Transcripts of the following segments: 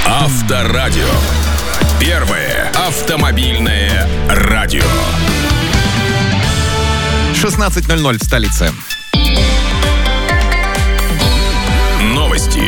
Авторадио. Первое автомобильное радио. 16:00 в столице. Новости.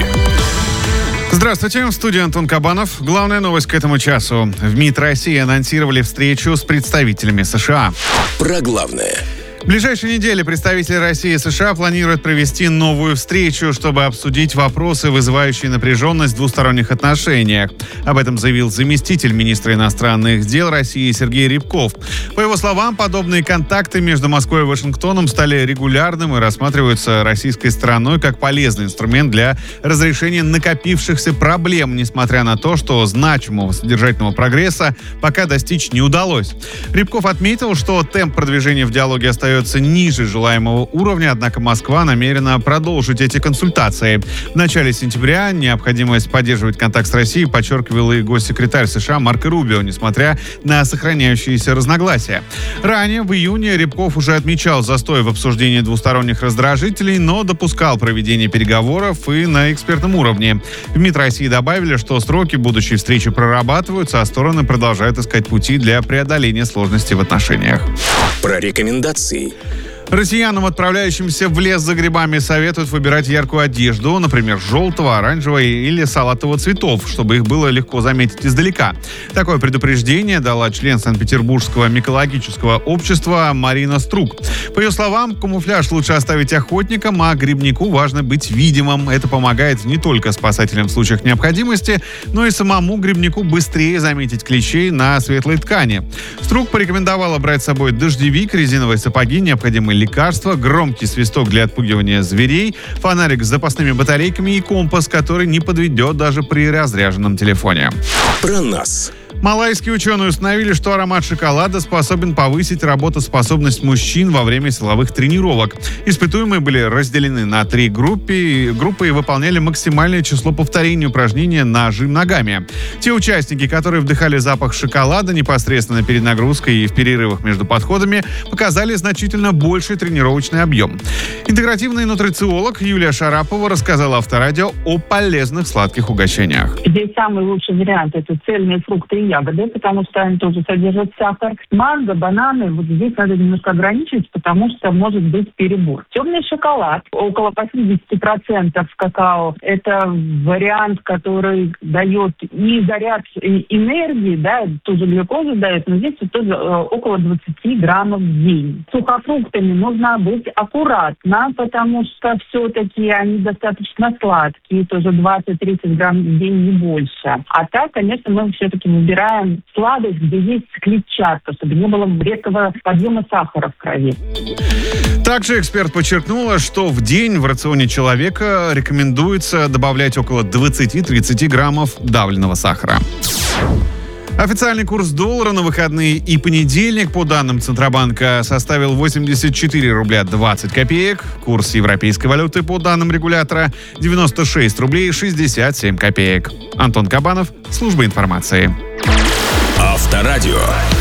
Здравствуйте, в студии Антон Кабанов. Главная новость к этому часу. В МИД России анонсировали встречу с представителями США. Про главное. В ближайшие недели представители России и США планируют провести новую встречу, чтобы обсудить вопросы, вызывающие напряженность в двусторонних отношениях. Об этом заявил заместитель министра иностранных дел России Сергей Рябков. По его словам, подобные контакты между Москвой и Вашингтоном стали регулярным и рассматриваются российской стороной как полезный инструмент для разрешения накопившихся проблем, несмотря на то, что значимого содержательного прогресса пока достичь не удалось. Рябков отметил, что темп продвижения в диалоге остается ниже желаемого уровня, однако Москва намерена продолжить эти консультации. В начале сентября необходимость поддерживать контакт с Россией подчеркивал и госсекретарь США Марко Рубио, несмотря на сохраняющиеся разногласия. Ранее, в июне, Рябков уже отмечал застой в обсуждении двусторонних раздражителей, но допускал проведение переговоров и на экспертном уровне. В МИД России добавили, что сроки будущей встречи прорабатываются, а стороны продолжают искать пути для преодоления сложностей в отношениях. Про рекомендации. Россиянам, отправляющимся в лес за грибами, советуют выбирать яркую одежду, например, желтого, оранжевого или салатового цветов, чтобы их было легко заметить издалека. Такое предупреждение дала член Санкт-Петербургского микологического общества Марина Струк. По ее словам, камуфляж лучше оставить охотникам, а грибнику важно быть видимым. Это помогает не только спасателям в случаях необходимости, но и самому грибнику быстрее заметить клещей на светлой ткани. Струк порекомендовала брать с собой дождевик, резиновые сапоги, необходимые лекарства, громкий свисток для отпугивания зверей, фонарик с запасными батарейками и компас, который не подведет даже при разряженном телефоне. Про нас. Малайские ученые установили, что аромат шоколада способен повысить работоспособность мужчин во время силовых тренировок. Испытуемые были разделены на 3 группы и выполняли максимальное число повторений упражнения на жим ногами. Те участники, которые вдыхали запах шоколада непосредственно перед нагрузкой и в перерывах между подходами, показали значительно больший тренировочный объем. Интегративный нутрициолог Юлия Шарапова рассказала Авторадио о полезных сладких угощениях. Здесь самый лучший вариант – это цельные фрукты и ягоды, потому что они тоже содержат сахар. Манго, бананы, вот здесь надо немножко ограничить, потому что может быть перебор. Темный шоколад, около 80% какао, это вариант, который дает и заряд и энергии, да, тоже глюкозу дает, но здесь тоже около 20 граммов в день. С сухофруктами нужно быть аккуратно, потому что все-таки они достаточно сладкие, тоже 20-30 грамм в день, не больше. А так, конечно, мы все-таки выбираем сладость, где есть клетчатка, чтобы не было резкого подъема сахара в крови. Также эксперт подчеркнула, что в день в рационе человека рекомендуется добавлять около 20-30 граммов давленного сахара. Официальный курс доллара на выходные и понедельник, по данным Центробанка, составил 84 рубля 20 копеек. Курс европейской валюты, по данным регулятора, 96 рублей 67 копеек. Антон Кабанов, служба информации. Авторадио.